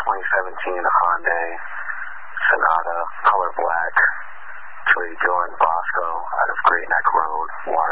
2017 Hyundai Sonata, color black, to a Dylan Bosco out of Great Neck Road,